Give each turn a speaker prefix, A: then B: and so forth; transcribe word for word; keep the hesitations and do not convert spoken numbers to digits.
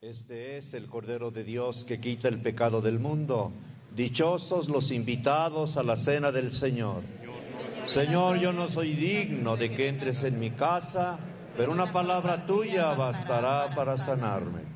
A: Este es el Cordero de Dios que quita el pecado del mundo. Dichosos los invitados a la cena del Señor. Señor, yo no soy digno de que entres en mi casa, pero una palabra tuya bastará para sanarme.